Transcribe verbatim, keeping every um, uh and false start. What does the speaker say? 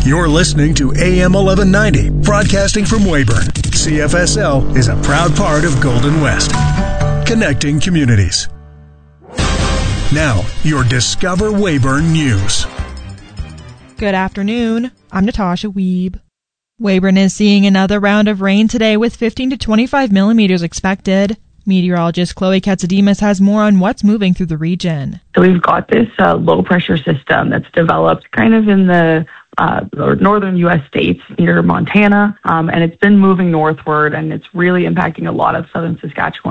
You're listening to A M eleven ninety, broadcasting from Weyburn. C F S L is a proud part of Golden West, connecting communities. Now, your Discover Weyburn News. Good afternoon. I'm Natasha Wiebe. Weyburn is seeing another round of rain today with fifteen to twenty-five millimeters expected. Meteorologist Chloe Katsademas has more on what's moving through the region. So we've got this uh, low-pressure system that's developed kind of in the uh, northern U S states near Montana, um, and it's been moving northward, and it's really impacting a lot of southern Saskatchewan.